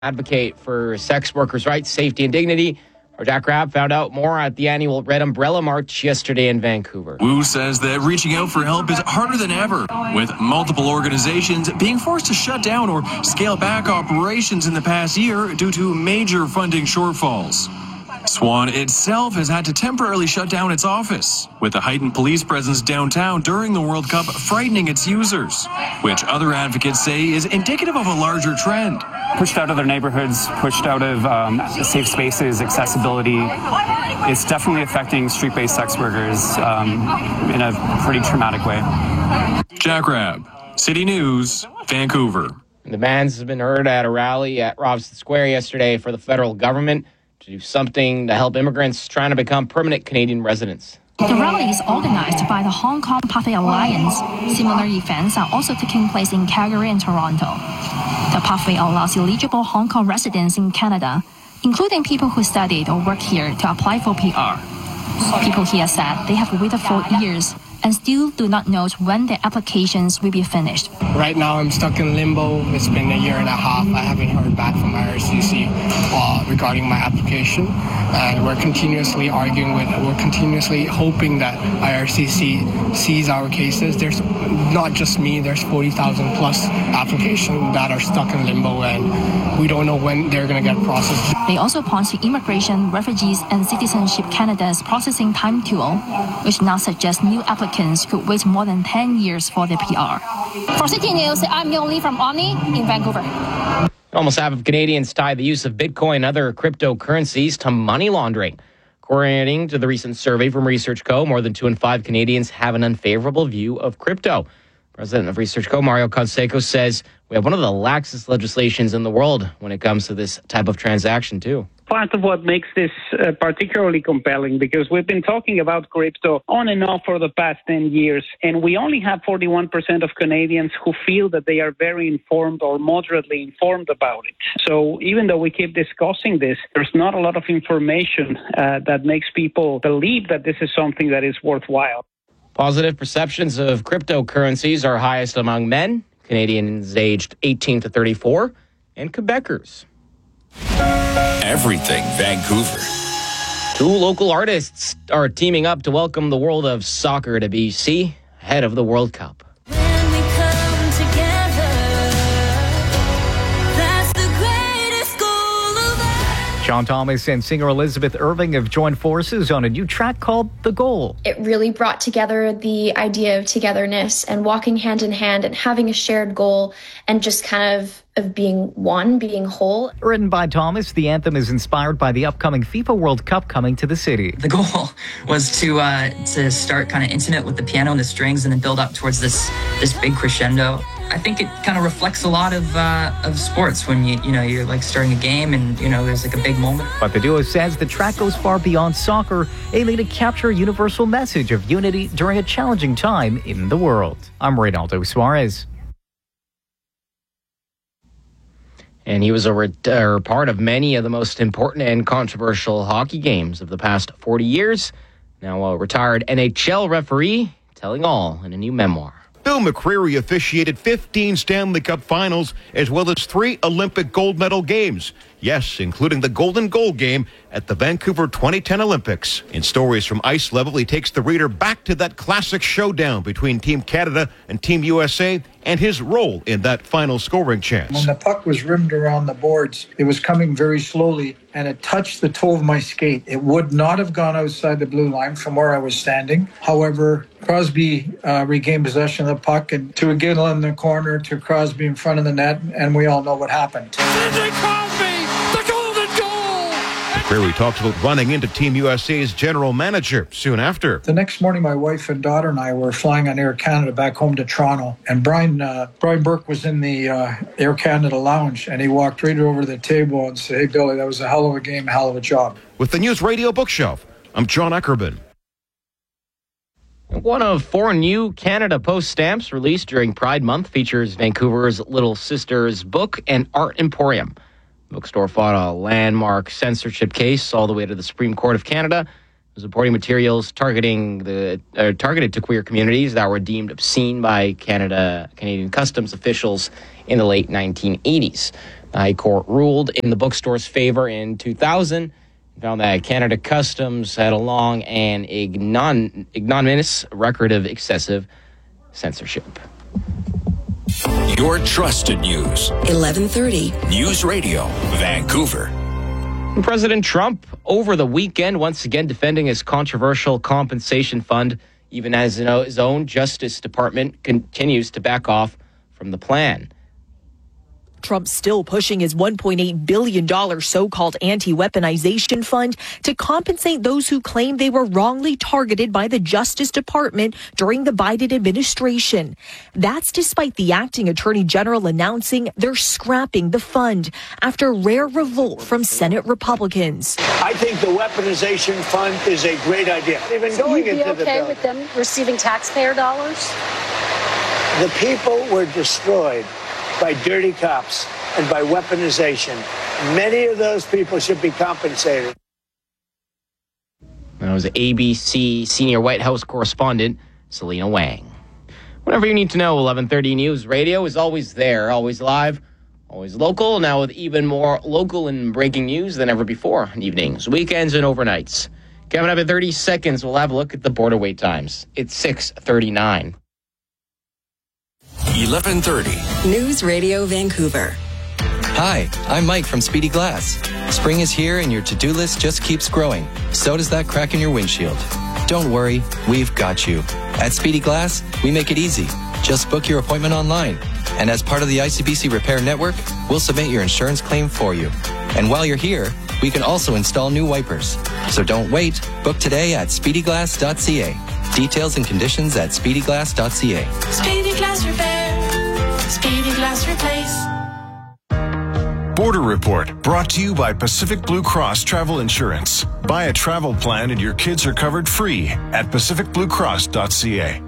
advocate for sex workers' rights, safety, and dignity. Our Jack Rabb found out more at the annual Red Umbrella March yesterday in Vancouver. Wu says that reaching out for help is harder than ever, with multiple organizations being forced to shut down or scale back operations in the past year due to major funding shortfalls. Swan itself has had to temporarily shut down its office, with the heightened police presence downtown during the World Cup frightening its users, which other advocates say is indicative of a larger trend. Pushed out of their neighborhoods, pushed out of safe spaces, accessibility. It's definitely affecting street-based sex workers in a pretty traumatic way. Jack Rabb, City News, Vancouver. The demands have been heard at a rally at Robson Square yesterday for the federal government to do something to help immigrants trying to become permanent Canadian residents. The rally is organized by the Hong Kong Pathway Alliance. Similar events are also taking place in Calgary and Toronto. The Pathway allows eligible Hong Kong residents in Canada, including people who studied or work here, to apply for PR. People here said they have waited for years and still do not know when their applications will be finished. Right now I'm stuck in limbo. It's been a year and a half. I haven't heard back from IRCC regarding my application. And we're continuously hoping that IRCC sees our cases. There's not just me, there's 40,000 plus applications that are stuck in limbo, and we don't know when they're going to get processed. They also point to Immigration, Refugees and Citizenship Canada's processing time tool, which now suggests new applicants could wait more than 10 years for their PR. For City News, I'm Yong Lee from Omni in Vancouver. Almost half of Canadians tie the use of Bitcoin and other cryptocurrencies to money laundering. According to the recent survey from Research Co., more than 2 in 5 Canadians have an unfavorable view of crypto. President of Research Co., Mario Canseco, says we have one of the laxest legislations in the world when it comes to this type of transaction, too. Part of what makes this particularly compelling, because we've been talking about crypto on and off for the past 10 years, and we only have 41% of Canadians who feel that they are very informed or moderately informed about it. So even though we keep discussing this, there's not a lot of information that makes people believe that this is something that is worthwhile. Positive perceptions of cryptocurrencies are highest among men, Canadians aged 18 to 34, and Quebecers. Everything Vancouver. 2 local artists are teaming up to welcome the world of soccer to BC ahead of the World Cup. When we come together, that's the greatest goal of all. John Thomas and singer Elizabeth Irving have joined forces on a new track called The Goal. It really brought together the idea of togetherness and walking hand in hand and having a shared goal and just kind of being one, being whole. Written by Thomas, the anthem is inspired by the upcoming FIFA World Cup coming to the city. The goal was to start kind of intimate with the piano and the strings and then build up towards this big crescendo. I think it kind of reflects a lot of sports when you're like starting a game and there's like a big moment. But the duo says the track goes far beyond soccer, aiming to capture a universal message of unity during a challenging time in the world. I'm Reynaldo Suarez. And he was a part of many of the most important and controversial hockey games of the past 40 years. Now a retired NHL referee telling all in a new memoir. Bill McCreary officiated 15 Stanley Cup finals as well as 3 Olympic gold medal games. Yes, including the Golden Goal game at the Vancouver 2010 Olympics. In Stories from Ice Level, he takes the reader back to that classic showdown between Team Canada and Team USA and his role in that final scoring chance. When the puck was rimmed around the boards, it was coming very slowly, and it touched the toe of my skate. It would not have gone outside the blue line from where I was standing. However, Crosby regained possession of the puck, and to Gill in the corner, to Crosby in front of the net, and we all know what happened. McCreary talks about running into Team USA's general manager soon after. The next morning, my wife and daughter and I were flying on Air Canada back home to Toronto, and Brian Burke was in the Air Canada lounge, and he walked right over to the table and said, "Hey, Billy, that was a hell of a game, a hell of a job." With the News Radio Bookshelf, I'm John Eckerman. One of 4 new Canada Post stamps released during Pride Month features Vancouver's Little Sisters book and art emporium. The bookstore fought a landmark censorship case all the way to the Supreme Court of Canada. It was reporting materials targeted to queer communities that were deemed obscene by Canadian customs officials in the late 1980s. The High Court ruled in the bookstore's favor in 2000 and found that Canada Customs had a long and ignominious record of excessive censorship. Your trusted news. 1130. News Radio, Vancouver. President Trump, over the weekend, once again defending his controversial compensation fund, even as his own Justice Department continues to back off from the plan. Trump's still pushing his $1.8 billion so-called anti-weaponization fund to compensate those who claim they were wrongly targeted by the Justice Department during the Biden administration. That's despite the acting attorney general announcing they're scrapping the fund after rare revolt from Senate Republicans. I think the weaponization fund is a great idea. Even going into the bill. With them receiving taxpayer dollars? The people were destroyed by dirty cops and by weaponization. Many of those people should be compensated. That was ABC senior White House correspondent Selena Wang. Whatever you need to know, 1130 News Radio is always there, always live, always local, now with even more local and breaking news than ever before on evenings, weekends, and overnights. Coming up in 30 seconds, we'll have a look at the border wait times. It's 6:39. 1130. News Radio Vancouver. Hi, I'm Mike from Speedy Glass. Spring is here and your to-do list just keeps growing. So does that crack in your windshield. Don't worry, we've got you. At Speedy Glass, we make it easy. Just book your appointment online. And as part of the ICBC Repair Network, we'll submit your insurance claim for you. And while you're here, we can also install new wipers. So don't wait. Book today at speedyglass.ca. Details and conditions at speedyglass.ca. Speedy Glass Repair. Speedy Glass Replace. Border Report, brought to you by Pacific Blue Cross Travel Insurance. Buy a travel plan and your kids are covered free at pacificbluecross.ca.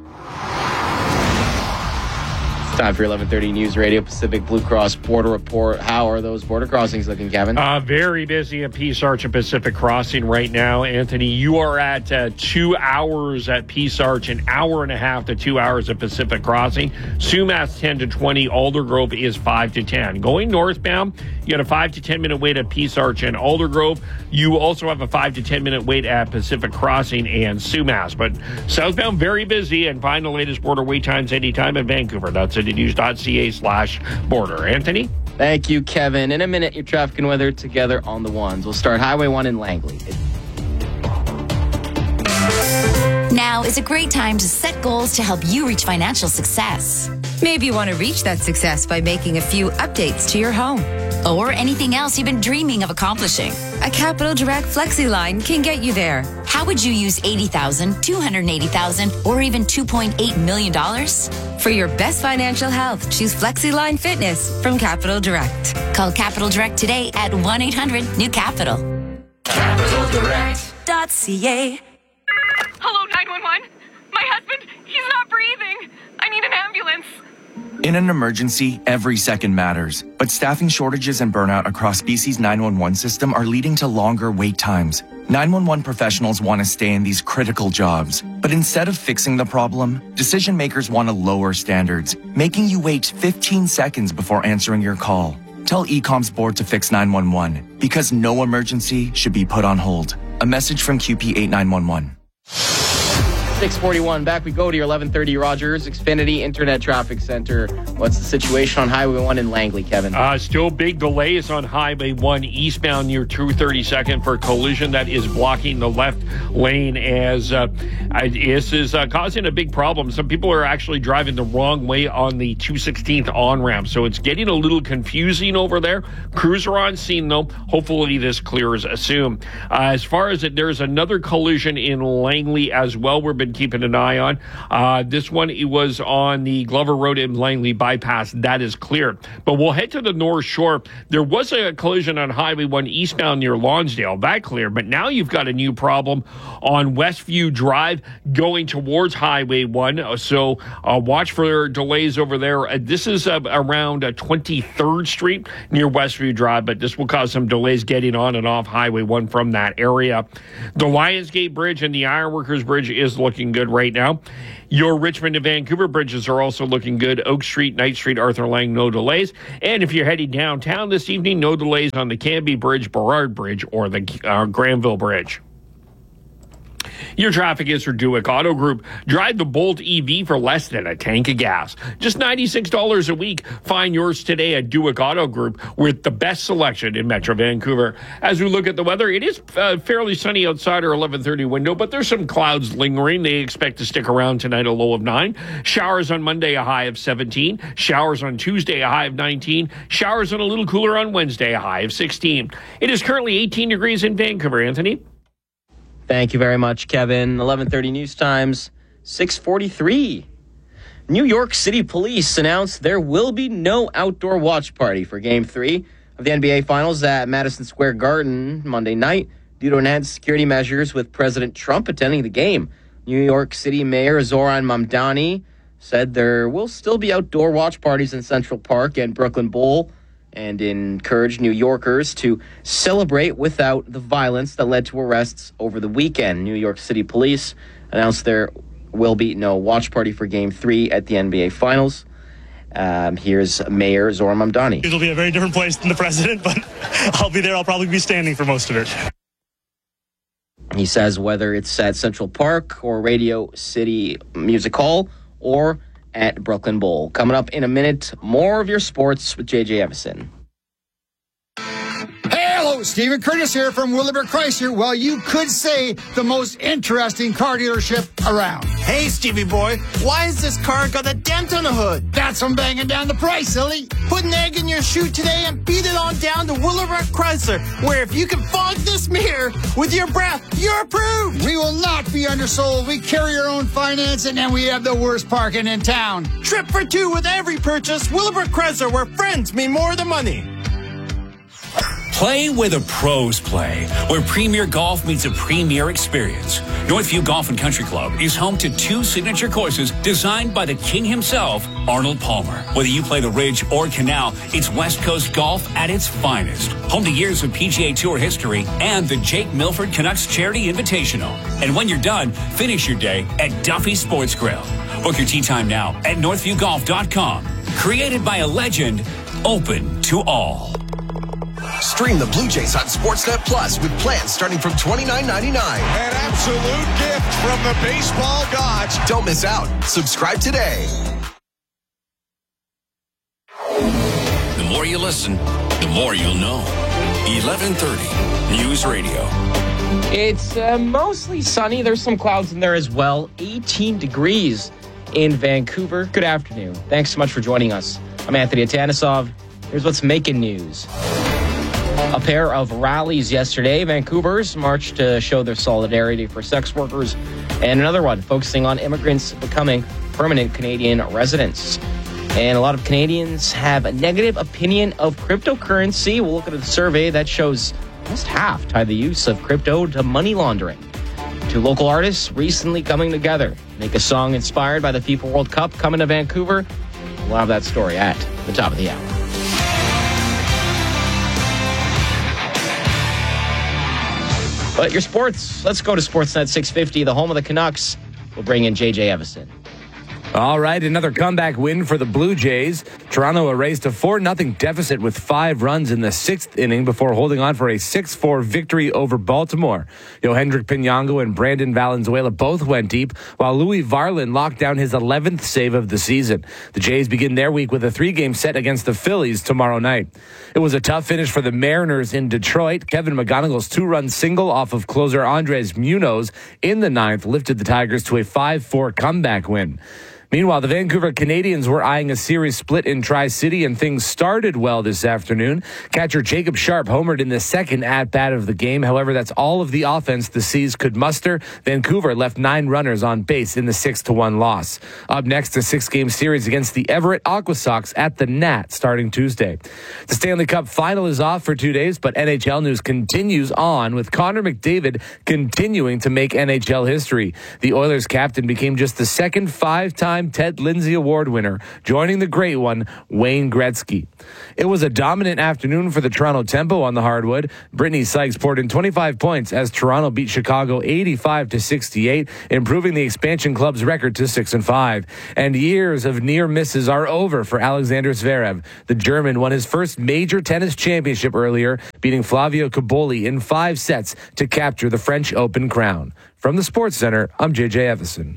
Time for 1130 News Radio, Pacific Blue Cross Border Report. How are those border crossings looking, Kevin? Very busy at Peace Arch and Pacific Crossing right now. Anthony, you are at 2 hours at Peace Arch, an hour and a half to 2 hours at Pacific Crossing. Sumas 10 to 20, Aldergrove is 5 to 10. Going northbound, you got a 5 to 10 minute wait at Peace Arch and Aldergrove. You also have a 5 to 10 minute wait at Pacific Crossing and Sumas. But southbound, very busy, and find the latest border wait times anytime in Vancouver. That's citynews.ca/border. Anthony? Thank you, Kevin. In a minute, your traffic and weather together on the ones. We'll start Highway 1 in Langley. Now is a great time to set goals to help you reach financial success. Maybe you want to reach that success by making a few updates to your home. Or anything else you've been dreaming of accomplishing. A Capital Direct Flexi line can get you there. How would you use $80,000, $280,000, or even $2.8 million? For your best financial health, choose FlexiLine Fitness from Capital Direct. Call Capital Direct today at 1-800-NEW-CAPITAL. CapitalDirect.ca. Hello, 911. My husband, he's not breathing. I need an ambulance. In an emergency, every second matters. But staffing shortages and burnout across BC's 911 system are leading to longer wait times. 911 professionals want to stay in these critical jobs. But instead of fixing the problem, decision makers want to lower standards, making you wait 15 seconds before answering your call. Tell ECOM's board to fix 911, because no emergency should be put on hold. A message from QP 8911. 641, back we go to your 1130 Rogers Xfinity Internet Traffic Center. What's the situation on Highway 1 in Langley, Kevin? Still big delays on Highway 1 eastbound near 232nd for collision that is blocking the left lane as this is causing a big problem. Some people are actually driving the wrong way on the 216th on-ramp, so it's getting a little confusing over there. Crews are on scene, though. Hopefully this clears soon. As far as there's another collision in Langley as well we've been keeping an eye on. This one, it was on the Glover Road in Langley bypass. That is cleared. But we'll head to the North Shore. There was a collision on Highway 1 eastbound near Lonsdale. That cleared. But now you've got a new problem on Westview Drive going towards Highway 1. So watch for delays over there. This is around 23rd Street near Westview Drive, but this will cause some delays getting on and off Highway 1 from that area. The Lionsgate Bridge and the Ironworkers Bridge is looking looking good right now. Your Richmond to Vancouver bridges are also looking good. Oak Street, Knight Street, Arthur Lang, no delays. And if you're heading downtown this evening, no delays on the Canby Bridge, Burrard Bridge, or the Granville Bridge. Your traffic is for Duick Auto Group. Drive the Bolt EV for less than a tank of gas. Just $96 a week. Find yours today at Duick Auto Group with the best selection in Metro Vancouver. As we look at the weather, it is fairly sunny outside our 11:30 window, but there's some clouds lingering. They expect to stick around tonight, a low of 9. Showers on Monday, a high of 17. Showers on Tuesday, a high of 19. Showers and a little cooler on Wednesday, a high of 16. It is currently 18 degrees in Vancouver. Anthony? Thank you very much, Kevin. 11:30 News Times, 6:43. New York City Police announced there will be no outdoor watch party for Game 3 of the NBA Finals at Madison Square Garden Monday night due to enhanced security measures with President Trump attending the game. New York City Mayor Zoran Mamdani said there will still be outdoor watch parties in Central Park and Brooklyn Bowl, and encouraged New Yorkers to celebrate without the violence that led to arrests over the weekend. New York City Police announced there will be no watch party for Game 3 at the NBA Finals. Here's Mayor Zoran Mamdani. It'll be a very different place than the president, but I'll be there. I'll probably be standing for most of it. He says whether it's at Central Park or Radio City Music Hall or at Brooklyn Bowl. Coming up in a minute, more of your sports with JJ Evison. Hello, Stephen Curtis here from Willebrook Chrysler. Well, you could say the most interesting car dealership around. Hey, Stevie boy, why has this car got a dent on the hood? That's from banging down the price, silly. Put an egg in your shoe today and beat it on down to Willebrook Chrysler, where if you can fog this mirror with your breath, you're approved. We will not be undersold. We carry our own financing, and we have the worst parking in town. Trip for 2 with every purchase. Willebrook Chrysler, where friends mean more than money. Play where the pros play, where premier golf meets a premier experience. Northview Golf and Country Club is home to 2 signature courses designed by the king himself, Arnold Palmer. Whether you play the Ridge or Canal, it's West Coast golf at its finest. Home to years of PGA Tour history and the Jake Milford Canucks Charity Invitational. And when you're done, finish your day at Duffy Sports Grill. Book your tee time now at northviewgolf.com. Created by a legend, open to all. Stream the Blue Jays on Sportsnet Plus with plans starting from $29.99. An absolute gift from the baseball gods. Don't miss out. Subscribe today. The more you listen, the more you'll know. 1130 News Radio. It's mostly sunny. There's some clouds in there as well. 18 degrees in Vancouver. Good afternoon. Thanks so much for joining us. I'm Anthony Atanisov. Here's what's making news. A pair of rallies yesterday. Vancouvers marched to show their solidarity for sex workers, and another one focusing on immigrants becoming permanent Canadian residents. And a lot of Canadians have a negative opinion of cryptocurrency. We'll look at a survey that shows almost half tie the use of crypto to money laundering. 2 local artists recently coming together, make a song inspired by the FIFA World Cup coming to Vancouver. We'll have that story at the top of the hour. But your sports, let's go to Sportsnet 650, the home of the Canucks. We'll bring in JJ Evison. All right, another comeback win for the Blue Jays. Toronto erased a 4-0 deficit with 5 runs in the 6th inning before holding on for a 6-4 victory over Baltimore. Yohendrick Pinango and Brandon Valenzuela both went deep, while Louis Varland locked down his 11th save of the season. The Jays begin their week with a 3-game set against the Phillies tomorrow night. It was a tough finish for the Mariners in Detroit. Kevin McGonigal's 2-run single off of closer Andres Munoz in the 9th lifted the Tigers to a 5-4 comeback win. Meanwhile, the Vancouver Canadians were eyeing a series split in Tri-City, and things started well this afternoon. Catcher Jacob Sharp homered in the second at-bat of the game. However, that's all of the offense the Seas could muster. Vancouver left 9 runners on base in the 6-1 loss. Up next, a 6-game series against the Everett Aqua Sox at the Nat starting Tuesday. The Stanley Cup final is off for 2 days, but NHL news continues on with Connor McDavid continuing to make NHL history. The Oilers captain became just the second 5-time two-time Ted Lindsay Award winner, joining the great one, Wayne Gretzky. It was a dominant afternoon for the Toronto Tempo on the hardwood. Brittany Sykes poured in 25 points as Toronto beat Chicago 85-68, improving the expansion club's record to 6-5. And years of near misses are over for Alexander Zverev. The German won his first major tennis championship earlier, beating Flavio Cobolli in 5 sets to capture the French Open crown. From the Sports Center, I'm JJ Evison.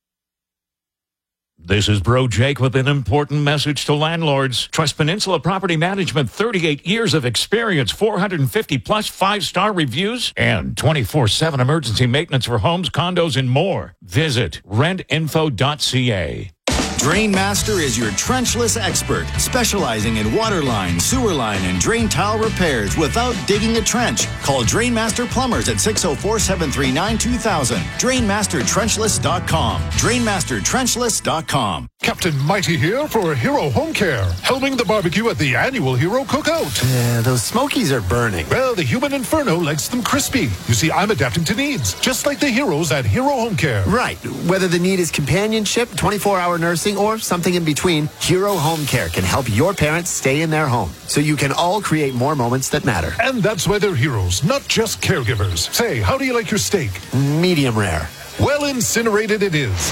This is Bro Jake with an important message to landlords. Trust Peninsula Property Management, 38 years of experience, 450 plus 5-star reviews, and 24/7 emergency maintenance for homes, condos, and more. Visit rentinfo.ca. Drainmaster is your trenchless expert, specializing in water line, sewer line, and drain tile repairs without digging a trench. Call Drainmaster Plumbers at 604-739-2000. DrainmasterTrenchless.com. DrainmasterTrenchless.com. Captain Mighty here for Hero Home Care, helming the barbecue at the annual Hero Cookout. Those Smokies are burning. Well, the human inferno likes them crispy. You see, I'm adapting to needs, just like the heroes at Hero Home Care. Right. Whether the need is companionship, 24-hour nursing, or something in between, Hero Home Care can help your parents stay in their home so you can all create more moments that matter. And that's why they're heroes, not just caregivers. Say, how do you like your steak? Medium rare. Well, incinerated it is.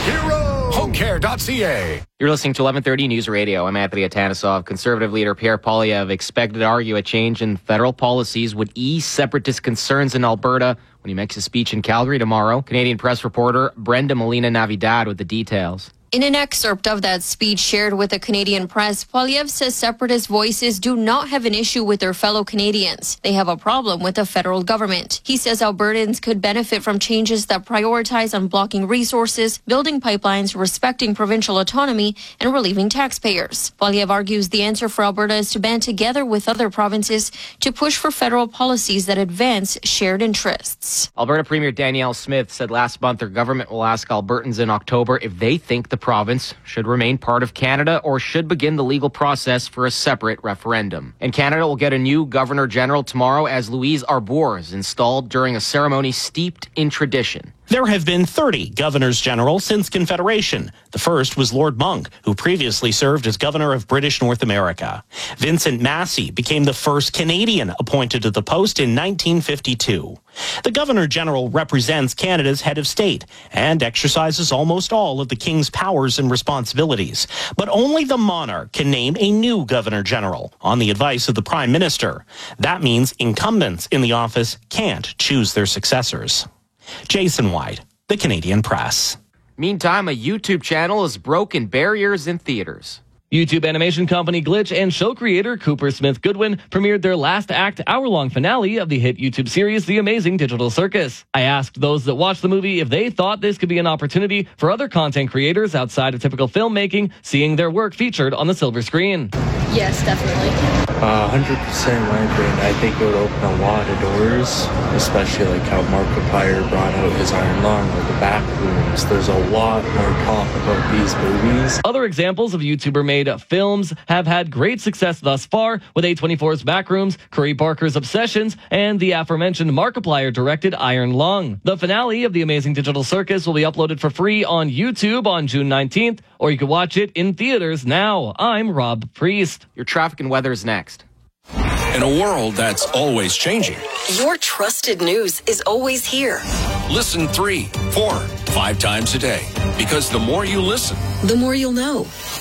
HeroHomeCare.ca. You're listening to 1130 News Radio. I'm Anthony Atanisov. Conservative leader Pierre Poilievre expected to argue a change in federal policies would ease separatist concerns in Alberta when he makes a speech in Calgary tomorrow. Canadian Press reporter Brenda Molina-Navidad with the details. In an excerpt of that speech shared with the Canadian Press, Poilievre says separatist voices do not have an issue with their fellow Canadians. They have a problem with the federal government. He says Albertans could benefit from changes that prioritize unblocking resources, building pipelines, respecting provincial autonomy, and relieving taxpayers. Poilievre argues the answer for Alberta is to band together with other provinces to push for federal policies that advance shared interests. Alberta Premier Danielle Smith said last month her government will ask Albertans in October if they think the province should remain part of Canada or should begin the legal process for a separate referendum. And Canada will get a new Governor General tomorrow as Louise Arbour is installed during a ceremony steeped in tradition. There have been 30 governors general since Confederation. The first was Lord Monck, who previously served as governor of British North America. Vincent Massey became the first Canadian appointed to the post in 1952. The governor general represents Canada's head of state and exercises almost all of the king's powers and responsibilities. But only the monarch can name a new governor general on the advice of the prime minister. That means incumbents in the office can't choose their successors. Jason White, The Canadian Press. Meantime, a YouTube channel has broken barriers in theaters. YouTube animation company Glitch and show creator Cooper Smith Goodwin premiered their last act hour-long finale of the hit YouTube series The Amazing Digital Circus. I asked those that watched the movie if they thought this could be an opportunity for other content creators outside of typical filmmaking, seeing their work featured on the silver screen. Yes, definitely. 100% my opinion. I think it would open a lot of doors, especially like how Markiplier brought out his Iron Lung or the Backrooms. There's a lot more talk about these movies. Other examples of YouTuber-made films have had great success thus far, with A24's Backrooms, Curry Barker's Obsessions, and the aforementioned Markiplier-directed Iron Lung. The finale of The Amazing Digital Circus will be uploaded for free on YouTube on June 19th, or you can watch it in theaters now. I'm Rob Priest. Your traffic and weather is next. In a world that's always changing, your trusted news is always here. Listen 3, 4, 5 times a day. Because the more you listen, the more you'll know.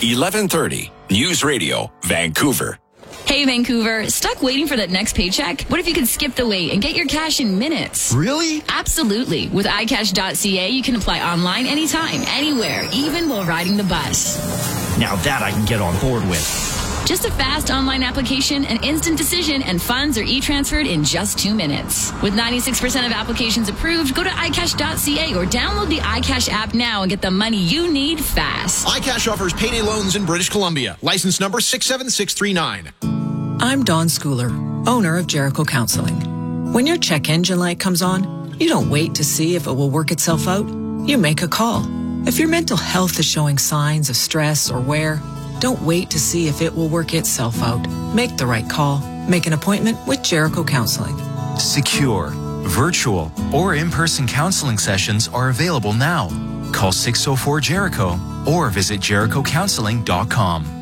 1130 News Radio, Vancouver. Hey, Vancouver, stuck waiting for that next paycheck? What if you could skip the wait and get your cash in minutes? Really? Absolutely. With iCash.ca, you can apply online anytime, anywhere, even while riding the bus. Now that I can get on board with. Just a fast online application, an instant decision, and funds are e-transferred in just 2 minutes. With 96% of applications approved, go to iCash.ca or download the iCash app now and get the money you need fast. iCash offers payday loans in British Columbia. License number 67639. I'm Dawn Schooler, owner of Jericho Counseling. When your check engine light comes on, you don't wait to see if it will work itself out. You make a call. If your mental health is showing signs of stress or wear, don't wait to see if it will work itself out. Make the right call. Make an appointment with Jericho Counseling. Secure, virtual, or in-person counseling sessions are available now. Call 604-JERICHO or visit JerichoCounseling.com.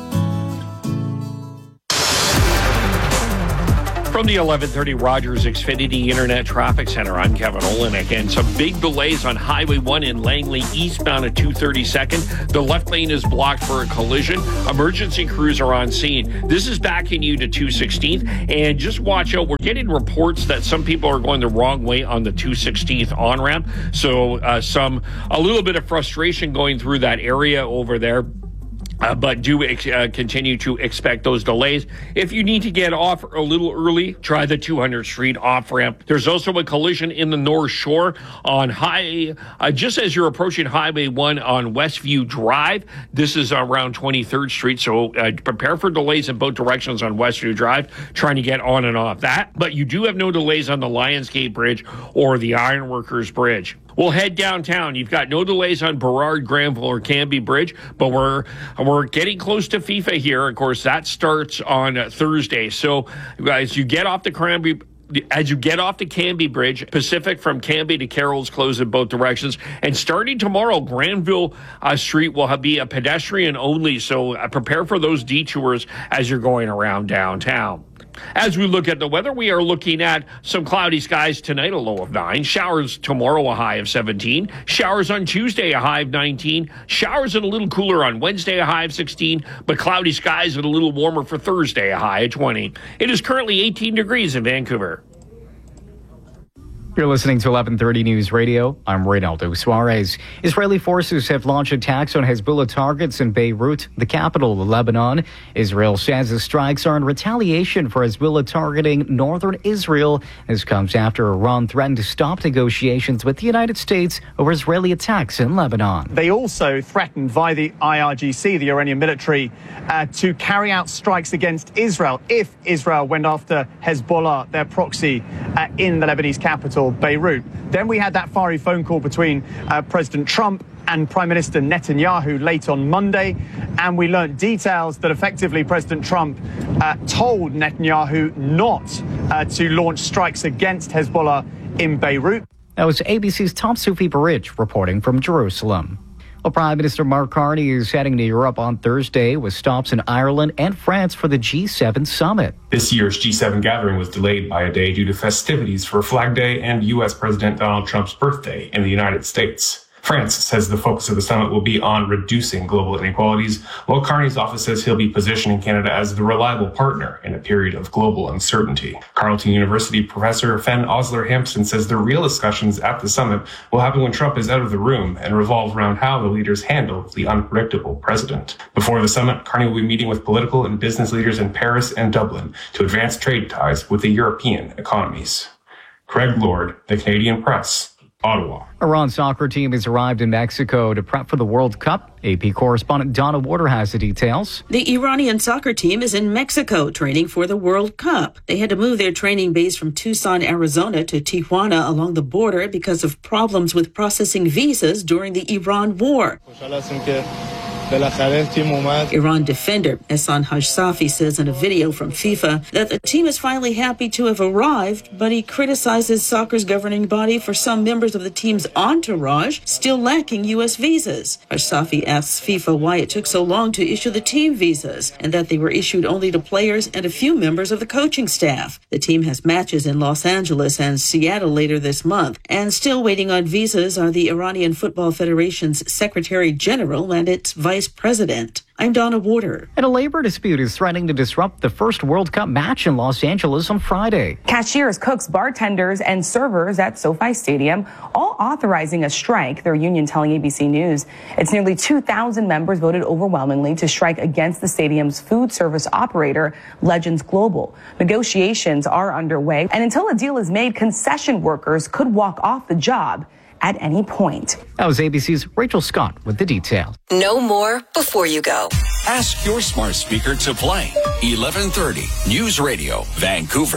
From the 1130 Rogers Xfinity Internet Traffic Center, I'm Kevin Olenek. And some big delays on Highway 1 in Langley, eastbound at 232nd. The left lane is blocked for a collision. Emergency crews are on scene. This is backing you to 216th. And just watch out. We're getting reports that some people are going the wrong way on the 216th on-ramp. So a little bit of frustration going through that area over there. But do continue to expect those delays. If you need to get off a little early, try the 200th Street off-ramp. There's also a collision in the North Shore on just as you're approaching Highway 1 on Westview Drive. This is around 23rd Street, so prepare for delays in both directions on Westview Drive, trying to get on and off that. But you do have no delays on the Lionsgate Bridge or the Ironworkers Bridge. We'll head downtown. You've got no delays on Burrard, Granville, or Canby Bridge, but we're getting close to FIFA here. Of course, that starts on Thursday. So as you get off the Canby Bridge, Pacific from Canby to Carroll's closed in both directions. And starting tomorrow, Granville Street will be a pedestrian only. So prepare for those detours as you're going around downtown. As we look at the weather, we are looking at some cloudy skies tonight, a low of 9. Showers tomorrow, a high of 17. Showers on Tuesday, a high of 19. Showers and a little cooler on Wednesday, a high of 16. But cloudy skies and a little warmer for Thursday, a high of 20. It is currently 18 degrees in Vancouver. You're listening to 1130 News Radio. I'm Reynaldo Suarez. Israeli forces have launched attacks on Hezbollah targets in Beirut, the capital of Lebanon. Israel says the strikes are in retaliation for Hezbollah targeting northern Israel. This comes after Iran threatened to stop negotiations with the United States over Israeli attacks in Lebanon. They also threatened via the IRGC, the Iranian military, to carry out strikes against Israel if Israel went after Hezbollah, their proxy, in the Lebanese capital, Beirut. Then we had that fiery phone call between President Trump and Prime Minister Netanyahu late on Monday, and we learnt details that effectively President Trump told Netanyahu not to launch strikes against Hezbollah in Beirut. That was ABC's Tom Sufi Barich reporting from Jerusalem. Well, Prime Minister Mark Carney is heading to Europe on Thursday with stops in Ireland and France for the G7 summit. This year's G7 gathering was delayed by a day due to festivities for Flag Day and U.S. President Donald Trump's birthday in the United States. France says the focus of the summit will be on reducing global inequalities, while Carney's office says he'll be positioning Canada as the reliable partner in a period of global uncertainty. Carleton University professor Fen Osler-Hampson says the real discussions at the summit will happen when Trump is out of the room and revolve around how the leaders handle the unpredictable president. Before the summit, Carney will be meeting with political and business leaders in Paris and Dublin to advance trade ties with the European economies. Craig Lord, The Canadian Press, Ottawa. Iran's soccer team has arrived in Mexico to prep for the World Cup. AP correspondent Donna Warder has the details. The Iranian soccer team is in Mexico training for the World Cup. They had to move their training base from Tucson, Arizona to Tijuana along the border because of problems with processing visas during the Iran war. Iran defender Ehsan Hajsafi says in a video from FIFA that the team is finally happy to have arrived, but he criticizes soccer's governing body for some members of the team's entourage still lacking U.S. visas. Hajsafi asks FIFA why it took so long to issue the team visas and that they were issued only to players and a few members of the coaching staff. The team has matches in Los Angeles and Seattle later this month, and still waiting on visas are the Iranian Football Federation's Secretary General and its Vice President. I'm Donna Warder. And a labor dispute is threatening to disrupt the first World Cup match in Los Angeles on Friday. Cashiers, cooks, bartenders, and servers at SoFi Stadium all authorizing a strike, their union telling ABC News. It's nearly 2,000 members voted overwhelmingly to strike against the stadium's food service operator, Legends Global. Negotiations are underway, and until a deal is made, concession workers could walk off the job at any point. That was ABC's Rachel Scott with the details. Know more before you go. Ask your smart speaker to play 1130 News Radio, Vancouver.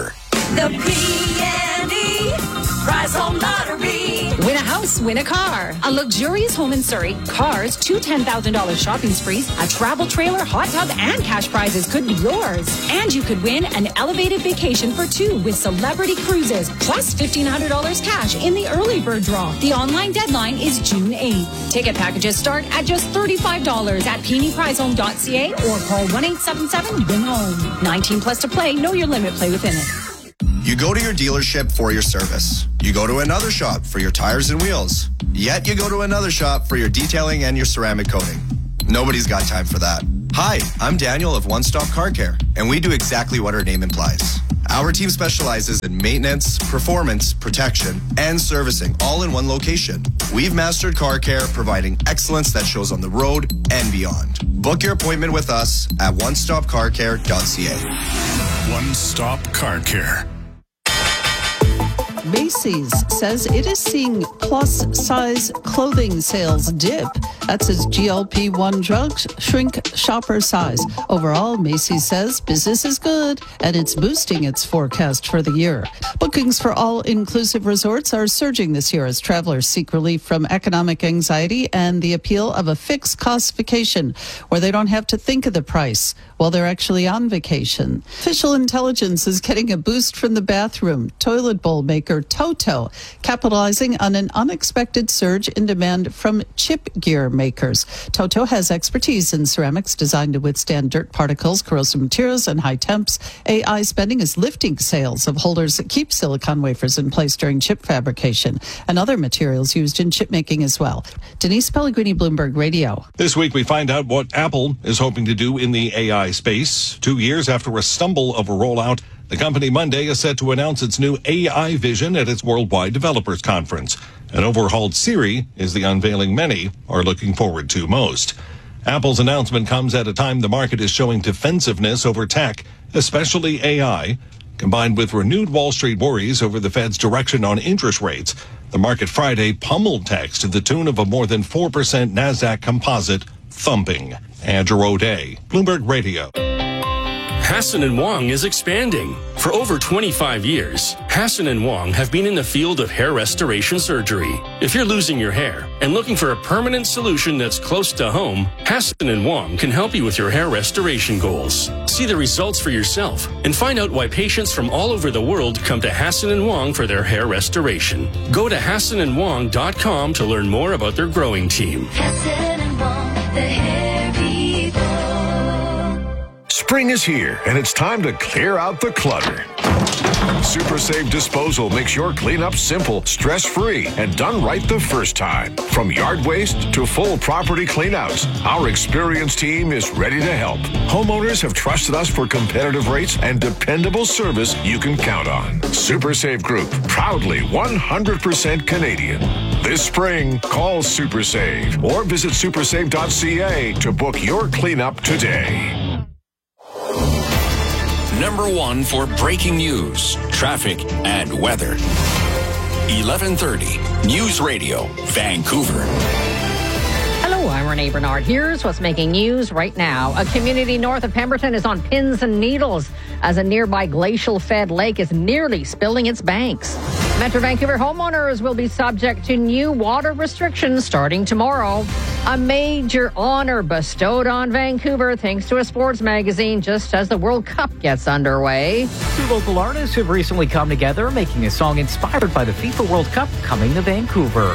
The PNE Prize Home Lottery. Win a house, win a car. A luxurious home in Surrey, cars, 2 $10,000 shopping sprees, a travel trailer, hot tub, and cash prizes could be yours. And you could win an elevated vacation for 2 with Celebrity Cruises, plus $1,500 cash in the early bird draw. The online deadline is June 8th. Ticket packages start at just $35 at PNEPrizeHome.ca or call 1-877-WIN-HOME. 19 plus to play. Know your limit. Play within it. You go to your dealership for your service. You go to another shop for your tires and wheels. Yet you go to another shop for your detailing and your ceramic coating. Nobody's got time for that. Hi, I'm Daniel of One Stop Car Care, and we do exactly what our name implies. Our team specializes in maintenance, performance, protection, and servicing, all in one location. We've mastered car care, providing excellence that shows on the road and beyond. Book your appointment with us at onestopcarcare.ca. One Stop Car Care. Macy's says it is seeing plus-size clothing sales dip. That's as GLP-1 drugs shrink shopper size. Overall, Macy's says business is good, and it's boosting its forecast for the year. Bookings for all-inclusive resorts are surging this year as travelers seek relief from economic anxiety and the appeal of a fixed-cost vacation where they don't have to think of the price while they're actually on vacation. Official intelligence is getting a boost from the bathroom toilet bowl maker Toto, capitalizing on an unexpected surge in demand from chip gear makers. Toto has expertise in ceramics designed to withstand dirt particles, corrosive materials, and high temps. AI spending is lifting sales of holders that keep silicon wafers in place during chip fabrication and other materials used in chip making as well. Denise Pellegrini, Bloomberg Radio. This week we find out what Apple is hoping to do in the AI space. 2 years after a stumble of a rollout, the company Monday is set to announce its new AI vision at its Worldwide Developers Conference. An overhauled Siri is the unveiling many are looking forward to most. Apple's announcement comes at a time the market is showing defensiveness over tech, especially AI. Combined with renewed Wall Street worries over the Fed's direction on interest rates, the market Friday pummeled tech to the tune of a more than 4% NASDAQ composite thumping. Andrew O'Day, Bloomberg Radio. Hassan & Wong is expanding. For over 25 years, Hassan & Wong have been in the field of hair restoration surgery. If you're losing your hair and looking for a permanent solution that's close to home, Hassan & Wong can help you with your hair restoration goals. See the results for yourself and find out why patients from all over the world come to Hassan & Wong for their hair restoration. Go to HassanandWong.com to learn more about their growing team. Hassan & Wong, the hair people. Spring is here, and it's time to clear out the clutter. Super Save Disposal makes your cleanup simple, stress-free, and done right the first time. From yard waste to full property cleanouts, our experienced team is ready to help. Homeowners have trusted us for competitive rates and dependable service you can count on. Super Save Group, proudly 100% Canadian. This spring, call Super Save or visit supersave.ca to book your cleanup today. Number 1 for breaking news, traffic, and weather. 1130 News Radio, Vancouver. Hello, I'm Renee Bernard. Here's what's making news right now. A community north of Pemberton is on pins and needles as a nearby glacial-fed lake is nearly spilling its banks. Metro Vancouver homeowners will be subject to new water restrictions starting tomorrow. A major honor bestowed on Vancouver thanks to a sports magazine just as the World Cup gets underway. 2 local artists have recently come together, making a song inspired by the FIFA World Cup coming to Vancouver.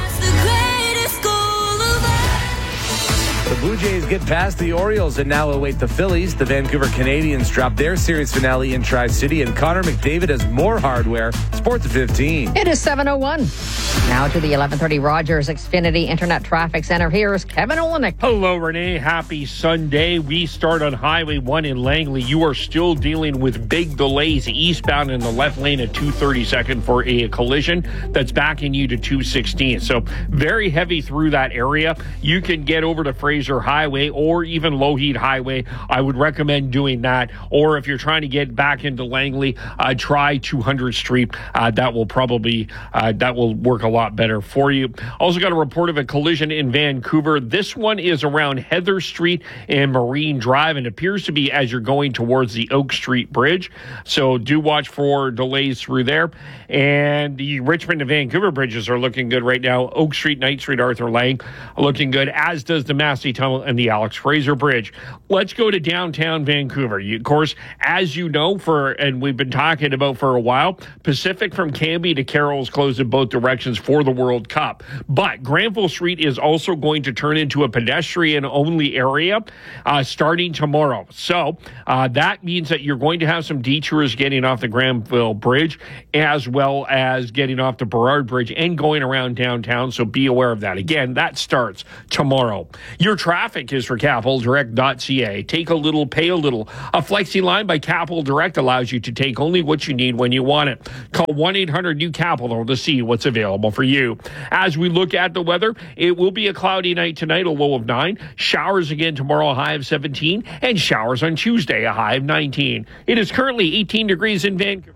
The Blue Jays get past the Orioles and now await the Phillies. The Vancouver Canadians drop their series finale in Tri-City, and Connor McDavid has more hardware. Sports at 15. It is 7:01. Now to the 1130 Rogers Xfinity Internet Traffic Center. Here's Kevin Olenek. Hello, Renee. Happy Sunday. We start on Highway 1 in Langley. You are still dealing with big delays eastbound in the left lane at 232nd for a collision that's backing you to 216. So very heavy through that area. You can get over to Fraser Fraser Highway or even Lougheed Highway. I would recommend doing that. Or if you're trying to get back into Langley, try 200 Street. That will work a lot better for you. Also got a report of a collision in Vancouver. This one is around Heather Street and Marine Drive, and appears to be as you're going towards the Oak Street Bridge. So do watch for delays through there. And the Richmond to Vancouver bridges are looking good right now. Oak Street, Knight Street, Arthur Lang looking good, as does the Massey Tunnel and the Alex Fraser Bridge. Let's go to downtown Vancouver. Of course, as you know, and we've been talking about for a while, Pacific from Cambie to Carroll's closed in both directions for the World Cup. But Granville Street is also going to turn into a pedestrian-only area starting tomorrow. So that means that you're going to have some detours getting off the Granville Bridge, as well as getting off the Burrard Bridge and going around downtown. So be aware of that. Again, that starts tomorrow. Your traffic is for CapitalDirect.ca. Take a little, pay a little. A flexi line by Capital Direct allows you to take only what you need when you want it. Call 1-800-NEW-CAPITAL to see what's available for you. As we look at the weather, it will be a cloudy night tonight, a low of 9. Showers again tomorrow, a high of 17. And showers on Tuesday, a high of 19. It is currently 18 degrees in Vancouver.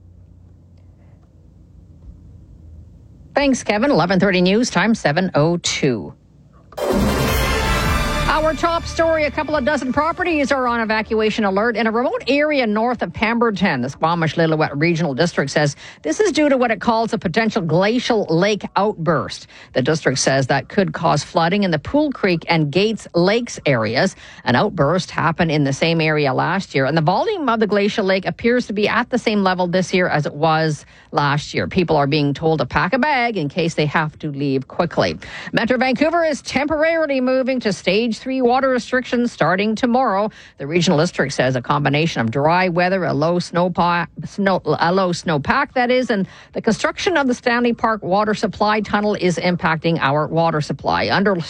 Thanks, Kevin. 11:30 news time, 7:02. Our top story, a couple of dozen properties are on evacuation alert in a remote area north of Pemberton. The Squamish-Lillooet Regional District says this is due to what it calls a potential glacial lake outburst. The district says that could cause flooding in the Pool Creek and Gates Lakes areas. An outburst happened in the same area last year, and the volume of the glacial lake appears to be at the same level this year as it was last year. People are being told to pack a bag in case they have to leave quickly. Metro Vancouver is temporarily moving to Stage 3 water restrictions starting tomorrow. The regional district says a combination of dry weather, a low snowpack, that is, and the construction of the Stanley Park water supply tunnel is impacting our water supply. Under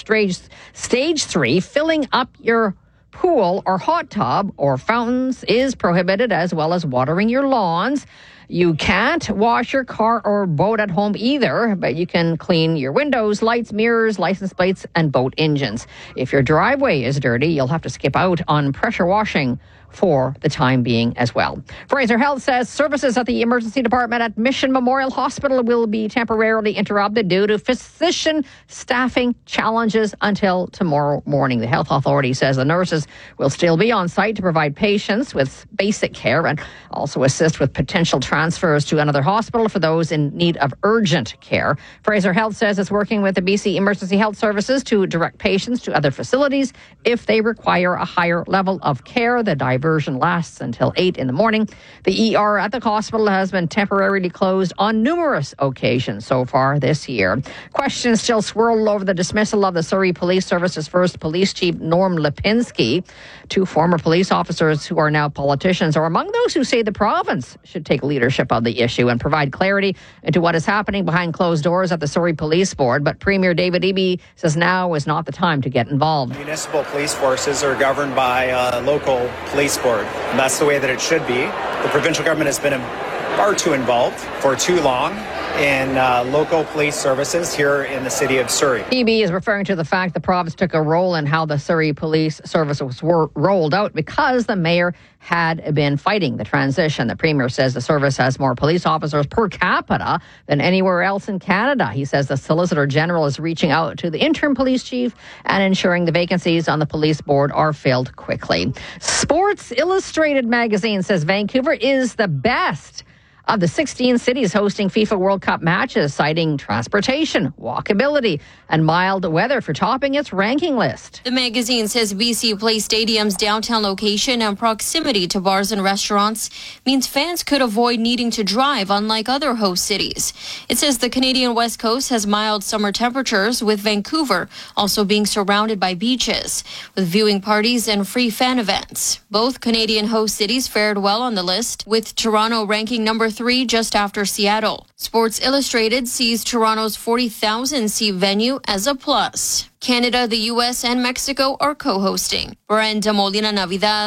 Stage 3, filling up your pool or hot tub or fountains is prohibited, as well as watering your lawns. You can't wash your car or boat at home either, but you can clean your windows, lights, mirrors, license plates, and boat engines. If your driveway is dirty, you'll have to skip out on pressure washing for the time being as well. Fraser Health says services at the emergency department at Mission Memorial Hospital will be temporarily interrupted due to physician staffing challenges until tomorrow morning. The health authority says the nurses will still be on site to provide patients with basic care and also assist with potential transfers to another hospital for those in need of urgent care. Fraser Health says it's working with the BC Emergency Health Services to direct patients to other facilities if they require a higher level of care. The diversion lasts until 8 in the morning. The ER at the hospital has been temporarily closed on numerous occasions so far this year. Questions still swirl over the dismissal of the Surrey Police Service's first police chief, Norm Lipinski. Two former police officers who are now politicians are among those who say the province should take leadership of the issue and provide clarity into what is happening behind closed doors at the Surrey Police Board. But Premier David Eby says now is not the time to get involved. Municipal police forces are governed by a local police board. And that's the way that it should be. The provincial government has been far too involved for too long in local police services here in the city of Surrey. Eby is referring to the fact the province took a role in how the Surrey Police Service was rolled out because the mayor had been fighting the transition. The Premier says the service has more police officers per capita than anywhere else in Canada. He says the Solicitor General is reaching out to the interim police chief and ensuring the vacancies on the police board are filled quickly. Sports Illustrated magazine says Vancouver is the best of the 16 cities hosting FIFA World Cup matches, citing transportation, walkability, and mild weather for topping its ranking list. The magazine says BC Place Stadium's downtown location and proximity to bars and restaurants means fans could avoid needing to drive, unlike other host cities. It says the Canadian West Coast has mild summer temperatures, with Vancouver also being surrounded by beaches, with viewing parties and free fan events. Both Canadian host cities fared well on the list, with Toronto ranking number 3 just after Seattle. Sports Illustrated sees Toronto's 40,000-seat venue as a plus. Canada, the U.S., and Mexico are co-hosting. Brenda Molina Navidad,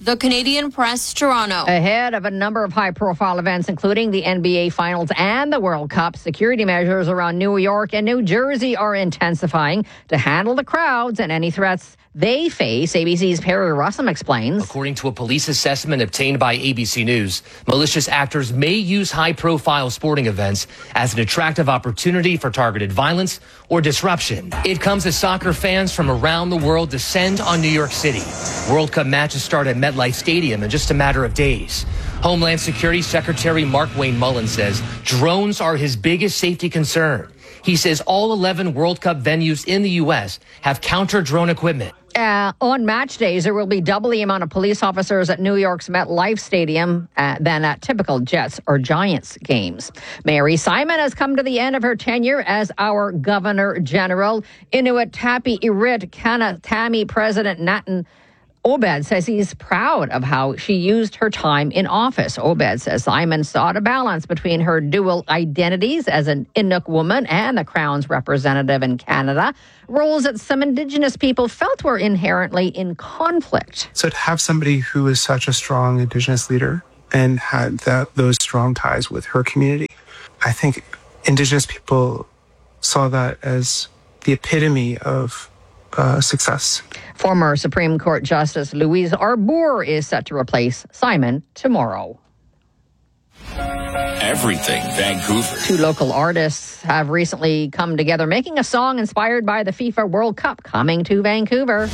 The Canadian Press, Toronto. Ahead of a number of high-profile events, including the NBA Finals and the World Cup, security measures around New York and New Jersey are intensifying to handle the crowds and any threats they face. ABC's Perry Russum explains. According to a police assessment obtained by ABC News, malicious actors may use high-profile sporting events as an attractive opportunity for targeted violence or disruption. It comes as soccer fans from around the world descend on New York City. World Cup matches start at MetLife Stadium in just a matter of days. Homeland Security Secretary Mark-Wayne Mullen says drones are his biggest safety concern. He says all 11 World Cup venues in the U.S. have counter-drone equipment. On match days, there will be double the amount of police officers at New York's MetLife Stadium than at typical Jets or Giants games. Mary Simon has come to the end of her tenure as our Governor General. Inuit Tapi Irit Kanatami President Natan Obed says he's proud of how she used her time in office. Obed says Simon sought a balance between her dual identities as an Inuk woman and the Crown's representative in Canada, roles that some Indigenous people felt were inherently in conflict. So to have somebody who is such a strong Indigenous leader and had those strong ties with her community, I think Indigenous people saw that as the epitome of success. Former Supreme Court Justice Louise Arbour is set to replace Simon tomorrow. Everything Vancouver. Two local artists have recently come together, making a song inspired by the FIFA World Cup coming to Vancouver.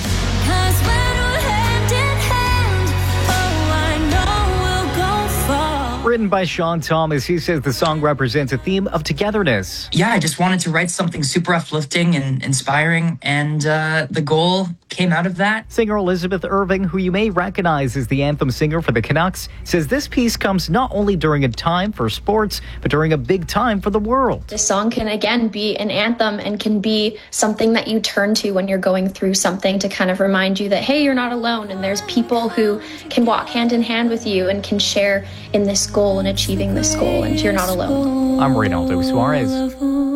Written by Sean Thomas, he says the song represents a theme of togetherness. Yeah, I just wanted to write something super uplifting and inspiring, and the goal came out of that. Singer Elizabeth Irving, who you may recognize as the anthem singer for the Canucks, says this piece comes not only during a time for sports, but during a big time for the world. This song can, again, be an anthem and can be something that you turn to when you're going through something to kind of remind you that, hey, you're not alone, and there's people who can walk hand in hand with you and can share in this goal and achieving this goal, and you're not alone. I'm Reynaldo Suarez.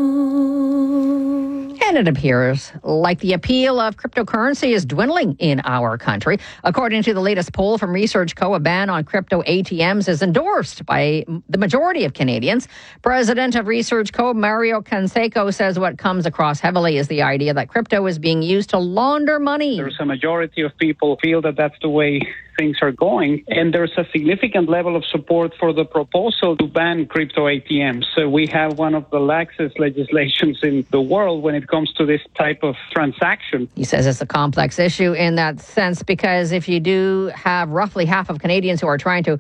And it appears like the appeal of cryptocurrency is dwindling in our country. According to the latest poll from Research Co., a ban on crypto ATMs is endorsed by the majority of Canadians. President of Research Co., Mario Canseco, says what comes across heavily is the idea that crypto is being used to launder money. There's a majority of people feel that that's the way things are going, and there's a significant level of support for the proposal to ban crypto ATMs. So we have one of the laxest legislations in the world when it comes to this type of transaction. He says it's a complex issue in that sense because if you do have roughly half of Canadians who are trying to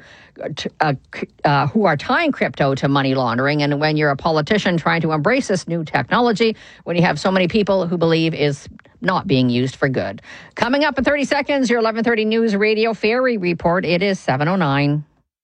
who are tying crypto to money laundering, and when you're a politician trying to embrace this new technology, when you have so many people who believe is not being used for good. Coming up in 30 seconds, your 11:30 News Radio Ferry Report. It is 7:09.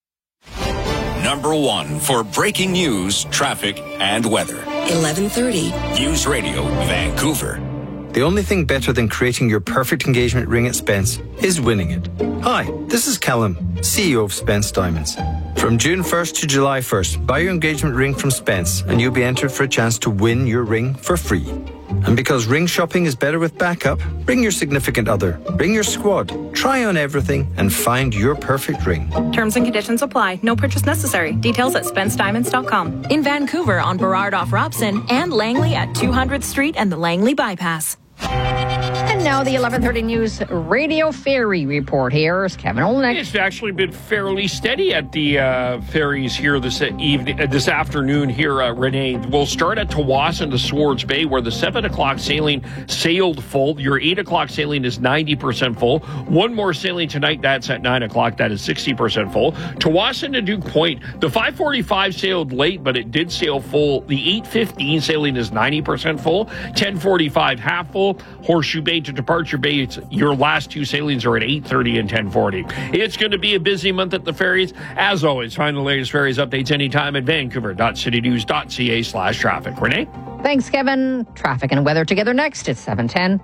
Number one for breaking news, traffic, and weather. 11:30. News Radio Vancouver. The only thing better than creating your perfect engagement ring at Spence is winning it. Hi, this is Callum, CEO of Spence Diamonds. From June 1st to July 1st, buy your engagement ring from Spence and you'll be entered for a chance to win your ring for free. And because ring shopping is better with backup, bring your significant other, bring your squad, try on everything and find your perfect ring. Terms and conditions apply. No purchase necessary. Details at SpenceDiamonds.com. In Vancouver on Burrard off Robson and Langley at 200th Street and the Langley Bypass. And now the 11:30 News Radio Ferry Report. Here's Kevin Olnick. It's actually been fairly steady at the ferries here this afternoon here, Renee. We'll start at Tsawwassen to Swords Bay, where the 7 o'clock sailing sailed full. Your 8 o'clock sailing is 90% full. One more sailing tonight, that's at 9 o'clock. That is 60% full. Tsawwassen to Duke Point, the 5:45 sailed late, but it did sail full. The 8:15 sailing is 90% full. 10:45 half full. Horseshoe Bay to Departure Bay, your last two sailings are at 8:30 and 10:40. It's going to be a busy month at the ferries. As always, find the latest ferries updates anytime at vancouver.citynews.ca/traffic. Renee? Thanks, Kevin. Traffic and weather together next at 7:10.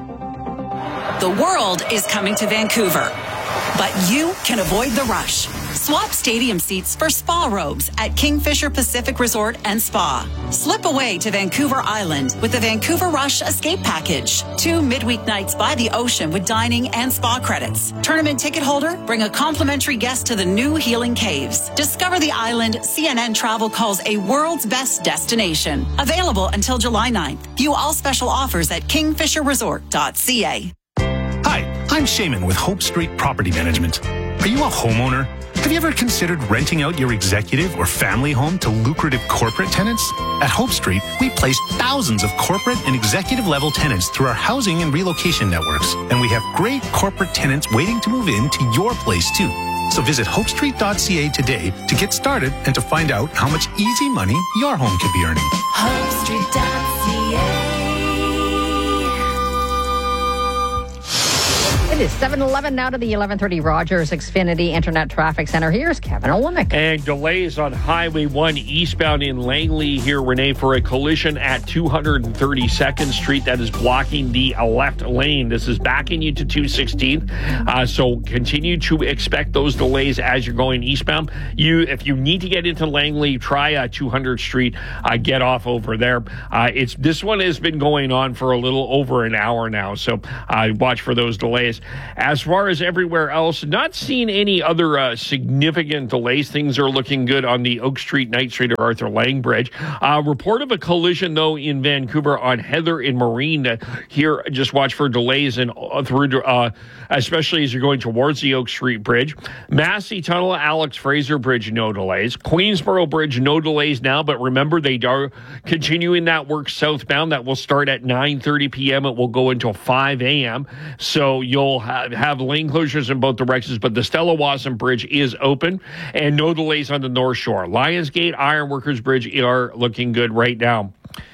The world is coming to Vancouver, but you can avoid the rush. Swap stadium seats for spa robes at Kingfisher Pacific Resort and Spa. Slip away to Vancouver Island with the Vancouver Rush Escape Package. 2 midweek nights by the ocean with dining and spa credits. Tournament ticket holder, bring a complimentary guest to the new Healing Caves. Discover the island CNN Travel calls a world's best destination. Available until July 9th. View all special offers at kingfisherresort.ca. Hi, I'm Shaman with Hope Street Property Management. Are you a homeowner? Have you ever considered renting out your executive or family home to lucrative corporate tenants? At Hope Street, we place thousands of corporate and executive level tenants through our housing and relocation networks. And we have great corporate tenants waiting to move into your place too. So visit hopestreet.ca today to get started and to find out how much easy money your home could be earning. hopestreet.ca. It is 7:11 now to the 1130 Rogers Xfinity Internet Traffic Center. Here's Kevin Olenick. And delays on Highway 1 eastbound in Langley here, Renee, for a collision at 232nd Street that is blocking the left lane. This is backing you to 216th. So continue to expect those delays as you're going eastbound. If you need to get into Langley, try 200th Street. Get off over there. This one has been going on for a little over an hour now. So watch for those delays. As far as everywhere else, not seeing any other significant delays. Things are looking good on the Oak Street, Knight Street, or Arthur Lang Bridge. Report of a collision, though, in Vancouver on Heather and Marine. Here, just watch for delays especially as you're going towards the Oak Street Bridge. Massey Tunnel, Alex Fraser Bridge, no delays. Queensboro Bridge, no delays now, but remember, they are continuing that work southbound. That will start at 9:30 p.m. It will go until 5 a.m. So you'll have lane closures in both directions, but the Stella Wasson Bridge is open and no delays on the North Shore. Lionsgate, Ironworkers Bridge are looking good right now.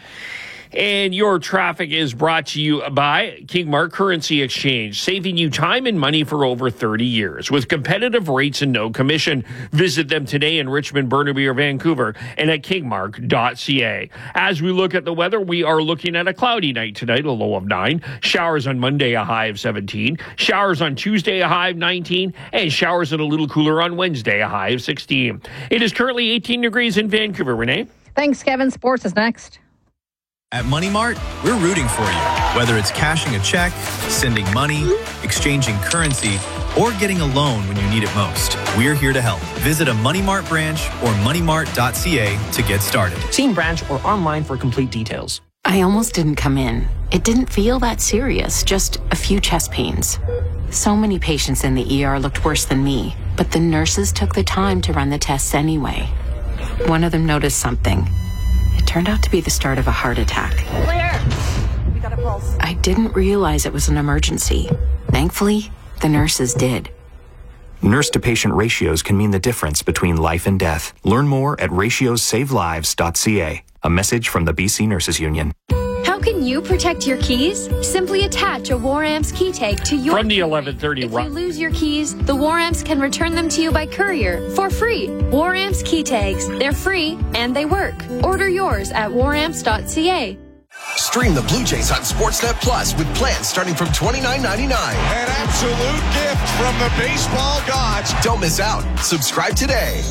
And your traffic is brought to you by Kingmark Currency Exchange, saving you time and money for over 30 years with competitive rates and no commission. Visit them today in Richmond, Burnaby, or Vancouver and at kingmark.ca. As we look at the weather, we are looking at a cloudy night tonight, a low of 9. Showers on Monday, a high of 17. Showers on Tuesday, a high of 19. And showers and a little cooler on Wednesday, a high of 16. It is currently 18 degrees in Vancouver. Renee? Thanks, Kevin. Sports is next. At Money Mart, we're rooting for you. Whether it's cashing a check, sending money, exchanging currency, or getting a loan when you need it most, we're here to help. Visit a Money Mart branch or moneymart.ca to get started. See branch or online for complete details. I almost didn't come in. It didn't feel that serious, just a few chest pains. So many patients in the ER looked worse than me, but the nurses took the time to run the tests anyway. One of them noticed something. It turned out to be the start of a heart attack. Clear. We got a pulse. I didn't realize it was an emergency. Thankfully, the nurses did. Nurse-to-patient ratios can mean the difference between life and death. Learn more at ratiosavelives.ca. A message from the BC Nurses Union. How can you protect your keys? Simply attach a War-Amps key tag to your From the 1130 If you lose your keys, the War-Amps can return them to you by courier for free. War-Amps key tags. They're free and they work. Order yours at waramps.ca. Stream the Blue Jays on Sportsnet Plus with plans starting from $29.99. An absolute gift from the baseball gods. Don't miss out. Subscribe today.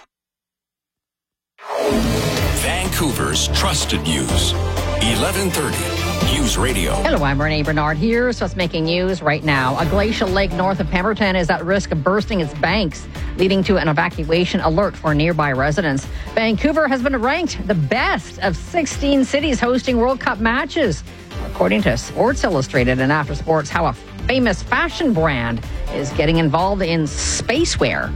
Vancouver's trusted news. 1130 News Radio. Hello, I'm Renee Bernard. Here's what's making news right now. A glacial lake north of Pemberton is at risk of bursting its banks, leading to an evacuation alert for nearby residents. Vancouver has been ranked the best of 16 cities hosting World Cup matches, according to Sports Illustrated. And after sports, how a famous fashion brand is getting involved in spacewear.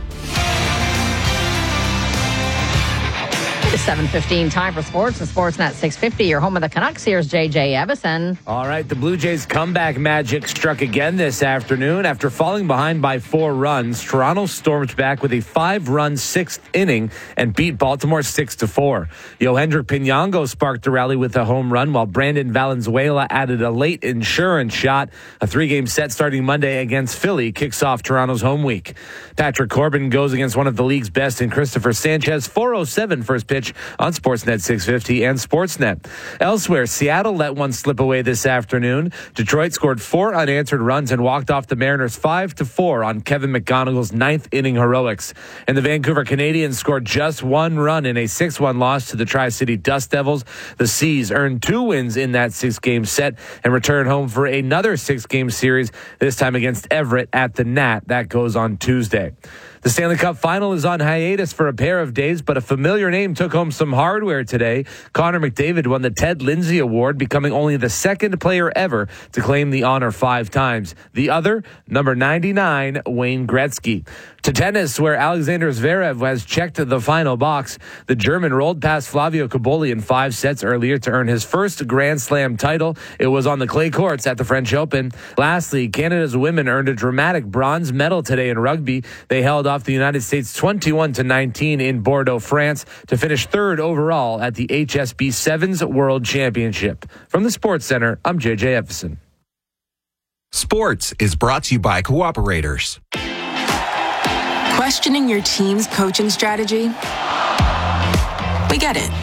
It's 7:15, time for sports and Sportsnet 650. Your home of the Canucks. Here's JJ Evison. All right, the Blue Jays' comeback magic struck again this afternoon. After falling behind by 4 runs, Toronto stormed back with a 5-run 6th inning and beat Baltimore 6-4. Yohendrick Pinango sparked a rally with a home run, while Brandon Valenzuela added a late insurance shot. A 3-game set starting Monday against Philly kicks off Toronto's home week. Patrick Corbin goes against one of the league's best in Christopher Sanchez. 4:07 first pitch on Sportsnet 650 and Sportsnet. Elsewhere, Seattle let one slip away this afternoon. Detroit scored 4 unanswered runs and walked off the Mariners 5-4 on Kevin McGonigal's 9th inning heroics. And the Vancouver Canadians scored just 1 run in a 6-1 loss to the Tri-City Dust Devils. The Seas earned 2 wins in that 6-game set and returned home for another 6-game series, this time against Everett at the Nat. That goes on Tuesday. The Stanley Cup Final is on hiatus for a pair of days, but a familiar name took home some hardware today. Connor McDavid won the Ted Lindsay Award, becoming only the second player ever to claim the honor 5 times. The other, number 99, Wayne Gretzky. To tennis, where Alexander Zverev has checked the final box. The German rolled past Flavio Cobolli in 5 sets earlier to earn his first Grand Slam title. It was on the clay courts at the French Open. Lastly, Canada's women earned a dramatic bronze medal today in rugby. They held off the United States 21-19 in Bordeaux, France, to finish 3rd overall at the HSB Sevens World Championship. From the Sports Center, I'm JJ Everson. Sports is brought to you by Cooperators. Questioning your team's coaching strategy? We get it.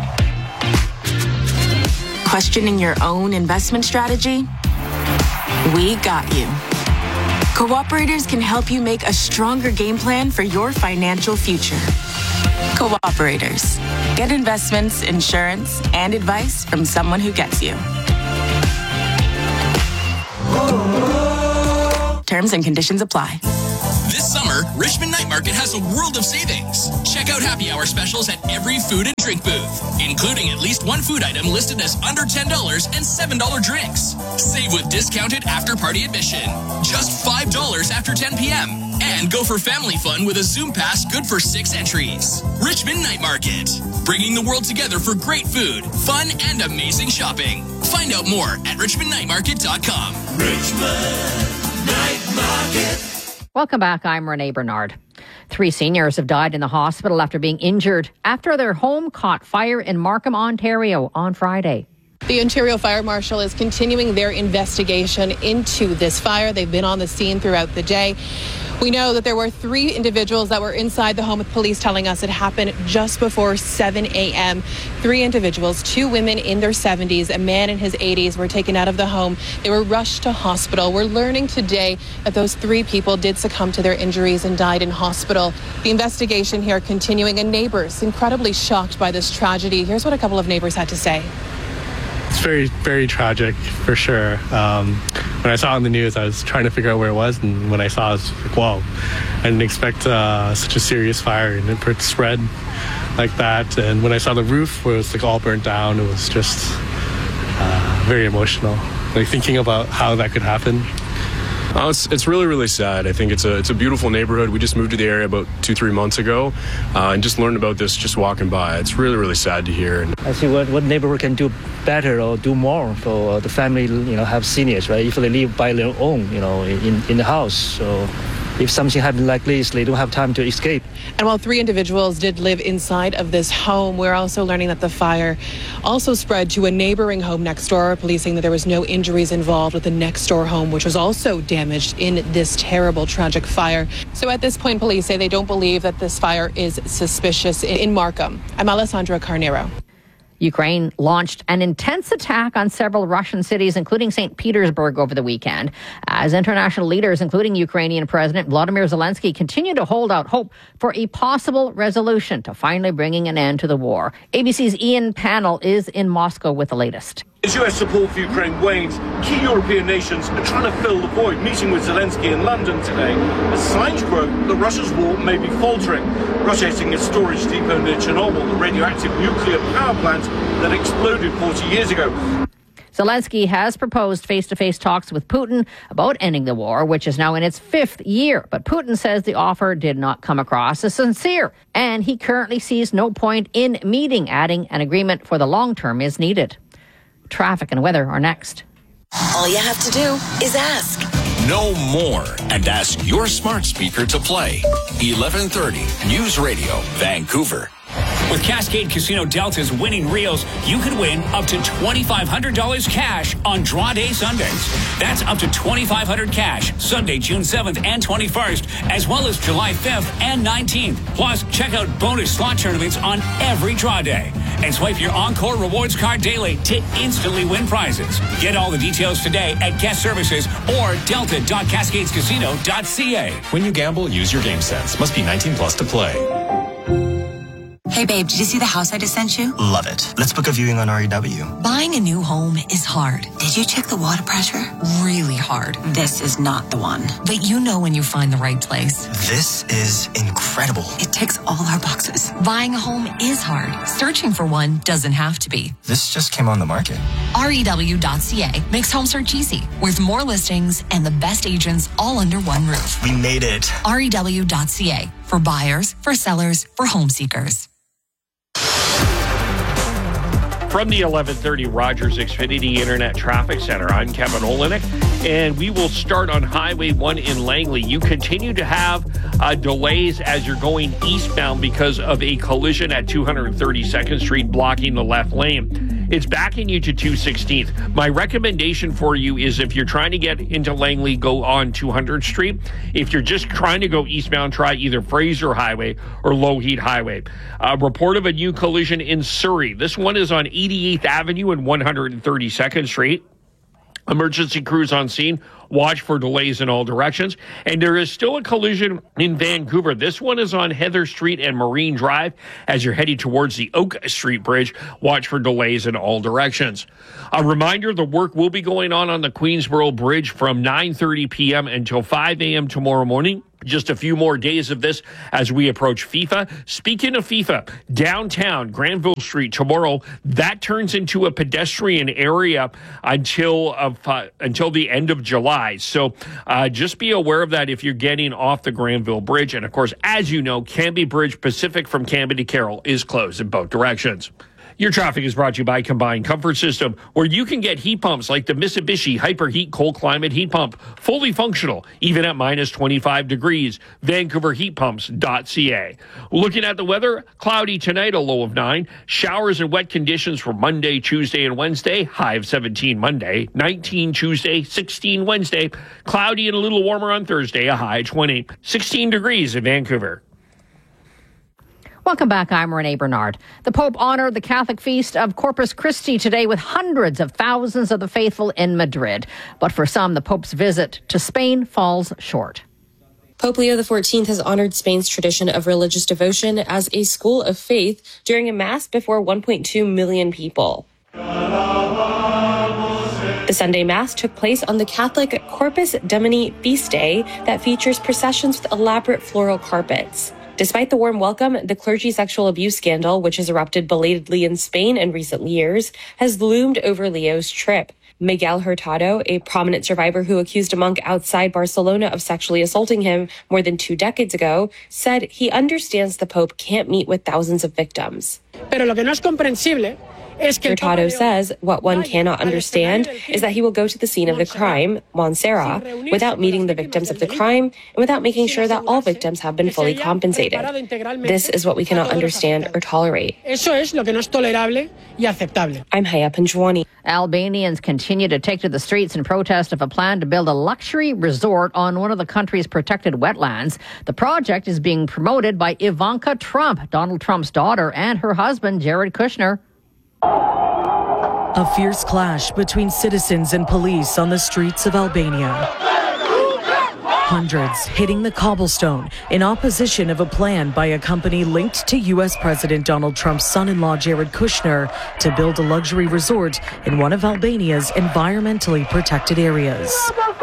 Questioning your own investment strategy? We got you. Cooperators can help you make a stronger game plan for your financial future. Cooperators. Get investments, insurance, and advice from someone who gets you. Terms and conditions apply. This summer, Richmond Night Market has a world of savings. Check out happy hour specials at every food and drink booth, including at least one food item listed as under $10 and $7 drinks. Save with discounted after-party admission. Just $5 after 10 p.m. And go for family fun with a Zoom Pass good for 6 entries. Richmond Night Market, bringing the world together for great food, fun, and amazing shopping. Find out more at richmondnightmarket.com. Richmond Night Market. Welcome back. I'm Renee Bernard. 3 seniors have died in the hospital after being injured after their home caught fire in Markham, Ontario on Friday. The Ontario Fire Marshal is continuing their investigation into this fire. They've been on the scene throughout the day. We know that there were 3 individuals that were inside the home, with police telling us it happened just before 7 a.m. 3 individuals, 2 women in their 70s, a man in his 80s, were taken out of the home. They were rushed to hospital. We're learning today that those 3 people did succumb to their injuries and died in hospital. The investigation here continuing, and neighbors incredibly shocked by this tragedy. Here's what a couple of neighbors had to say. It's very, very tragic, for sure. When I saw it on the news, I was trying to figure out where it was, and when I saw it, I was like, whoa. I didn't expect such a serious fire, and it spread like that. And when I saw the roof where it was like all burnt down, it was just very emotional. Like thinking about how that could happen. It's really, really sad. I think it's a beautiful neighborhood. We just moved to the area about 2-3 months ago, and just learned about this just walking by. It's really, really sad to hear. I see what neighborhood can do better or do more for the family, have seniors, right? If they live by their own, in the house. So if something happens like this, they don't have time to escape. And while 3 individuals did live inside of this home, we're also learning that the fire also spread to a neighboring home next door. Police saying that there was no injuries involved with the next door home, which was also damaged in this terrible, tragic fire. So at this point, police say they don't believe that this fire is suspicious in Markham. I'm Alessandra Carnero. Ukraine launched an intense attack on several Russian cities, including St. Petersburg, over the weekend, as international leaders, including Ukrainian President Vladimir Zelensky, continue to hold out hope for a possible resolution to finally bringing an end to the war. ABC's Ian Pannell is in Moscow with the latest. As US support for Ukraine wanes, key European nations are trying to fill the void, meeting with Zelensky in London today. As signs grow that Russia's war may be faltering. Russia hitting its storage depot near Chernobyl, the radioactive nuclear power plant that exploded 40 years ago. Zelensky has proposed face-to-face talks with Putin about ending the war, which is now in its 5th year. But Putin says the offer did not come across as sincere, and he currently sees no point in meeting, adding an agreement for the long term is needed. Traffic and weather are next. All you have to do is ask. Know more and ask your smart speaker to play 1130 News Radio, Vancouver. With Cascade Casino Delta's winning reels, you could win up to $2,500 cash on draw day Sundays. That's up to $2,500 cash Sunday, June 7th and 21st, as well as July 5th and 19th. Plus, check out bonus slot tournaments on every draw day. And swipe your Encore Rewards card daily to instantly win prizes. Get all the details today at guest services or delta.cascadescasino.ca. When you gamble, use your game sense. Must be 19 plus to play. Hey babe, did you see the house I just sent you? Love it. Let's book a viewing on REW. Buying a new home is hard. Did you check the water pressure? Really hard. This is not the one. But you know when you find the right place. This is incredible. It ticks all our boxes. Buying a home is hard. Searching for one doesn't have to be. This just came on the market. REW.ca makes home search easy, with more listings and the best agents all under one roof. We made it. REW.ca, for buyers, for sellers, for home seekers. From the 1130 Rogers Xfinity Internet Traffic Center, I'm Kevin Olenek, and we will start on Highway 1 in Langley. You continue to have delays as you're going eastbound because of a collision at 232nd Street blocking the left lane. It's backing you to 216th. My recommendation for you is if you're trying to get into Langley, go on 200th Street. If you're just trying to go eastbound, try either Fraser Highway or Lougheed Highway. Report of a new collision in Surrey. This one is on 88th Avenue and 132nd Street. Emergency crews on scene. Watch for delays in all directions. And there is still a collision in Vancouver. This one is on Heather Street and Marine Drive. As you're heading towards the Oak Street Bridge, watch for delays in all directions. A reminder, the work will be going on the Queensboro Bridge from 9:30 p.m. until 5 a.m. tomorrow morning. Just a few more days of this as we approach FIFA. Speaking of FIFA, downtown Granville Street tomorrow, that turns into a pedestrian area until the end of July. So just be aware of that if you're getting off the Granville Bridge. And of course, as you know, Canby Bridge Pacific from Canby to Carroll is closed in both directions. Your traffic is brought to you by Combined Comfort System, where you can get heat pumps like the Mitsubishi Hyperheat Cold Climate Heat Pump, fully functional, even at minus 25 degrees. VancouverHeatPumps.ca. Looking at the weather, cloudy tonight, a low of 9. Showers and wet conditions for Monday, Tuesday, and Wednesday. High of 17 Monday, 19 Tuesday, 16 Wednesday. Cloudy and a little warmer on Thursday, a high 20. 16 degrees in Vancouver. Welcome back. I'm Renee Bernard. The Pope honored the Catholic feast of Corpus Christi today with hundreds of thousands of the faithful in Madrid. But for some, the Pope's visit to Spain falls short. Pope Leo XIV has honored Spain's tradition of religious devotion as a school of faith during a mass before 1.2 million people. The Sunday Mass took place on the Catholic Corpus Domini feast day that features processions with elaborate floral carpets. Despite the warm welcome, the clergy sexual abuse scandal, which has erupted belatedly in Spain in recent years, has loomed over Leo's trip. Miguel Hurtado, a prominent survivor who accused a monk outside Barcelona of sexually assaulting him more than 2 decades ago, said he understands the Pope can't meet with thousands of victims. Pero lo que no es comprensible Hurtado says what one cannot understand is that he will go to the scene of the crime, Montserrat, without meeting the victims of the crime and without making sure that all victims have been fully compensated. This is what we cannot understand or tolerate. I'm Haya Panjwani. Albanians continue to take to the streets in protest of a plan to build a luxury resort on one of the country's protected wetlands. The project is being promoted by Ivanka Trump, Donald Trump's daughter, and her husband, Jared Kushner. A fierce clash between citizens and police on the streets of Albania. Hundreds hitting the cobblestone in opposition of a plan by a company linked to U.S. President Donald Trump's son-in-law Jared Kushner to build a luxury resort in one of Albania's environmentally protected areas.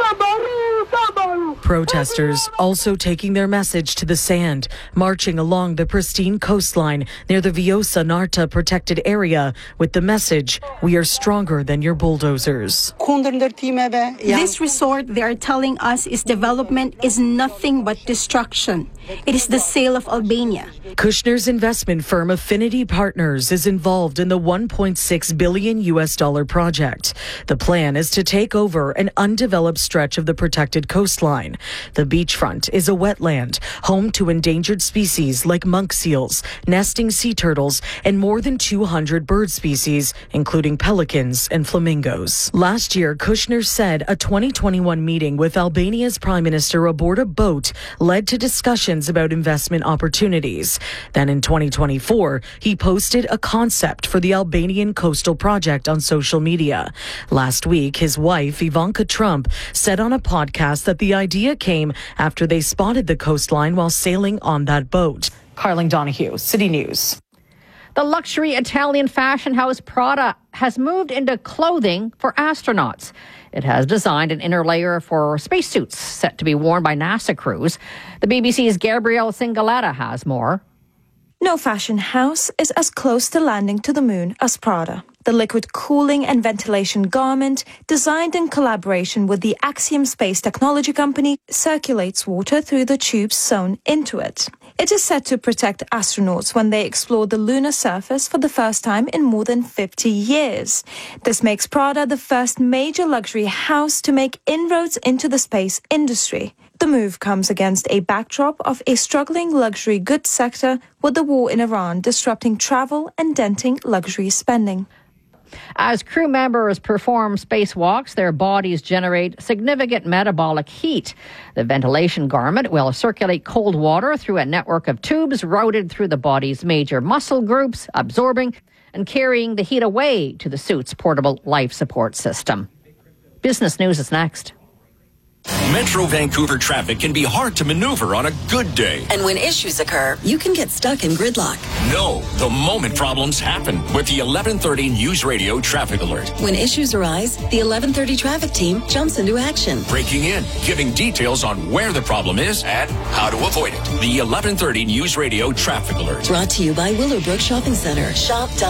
Protesters also taking their message to the sand, marching along the pristine coastline near the Vjosa Narta protected area with the message, "We are stronger than your bulldozers." This resort, they are telling us, is development is nothing but destruction. It is the sale of Albania. Kushner's investment firm Affinity Partners is involved in the $1.6 billion project. The plan is to take over an undeveloped stretch of the protected coastline, The beachfront is a wetland, home to endangered species like monk seals, nesting sea turtles, and more than 200 bird species, including pelicans and flamingos. Last year, Kushner said a 2021 meeting with Albania's Prime Minister aboard a boat led to discussions about investment opportunities. Then in 2024, he posted a concept for the Albanian coastal project on social media. Last week, his wife, Ivanka Trump, said on a podcast that the idea came after they spotted the coastline while sailing on that boat. Carling Donahue, City News. The luxury Italian fashion house Prada has moved into clothing for astronauts. It has designed an inner layer for spacesuits set to be worn by NASA crews. The BBC's Gabrielle Cingaletta has more. No fashion house is as close to landing to the moon as Prada. The liquid cooling and ventilation garment, designed in collaboration with the Axiom space technology company, circulates water through the tubes sewn into it. It is set to protect astronauts when they explore the lunar surface for the first time in more than 50 years. This makes Prada the first major luxury house to make inroads into the space industry. The move comes against a backdrop of a struggling luxury goods sector, with the war in Iran disrupting travel and denting luxury spending. As crew members perform spacewalks, their bodies generate significant metabolic heat. The ventilation garment will circulate cold water through a network of tubes routed through the body's major muscle groups, absorbing and carrying the heat away to the suit's portable life support system. Business News is next. Metro Vancouver traffic can be hard to maneuver on a good day. And when issues occur, you can get stuck in gridlock. No, the moment problems happen with the 1130 News Radio Traffic Alert. When issues arise, the 1130 traffic team jumps into action. Breaking in, giving details on where the problem is and how to avoid it. The 1130 News Radio Traffic Alert. Brought to you by Willowbrook Shopping Center. Shop.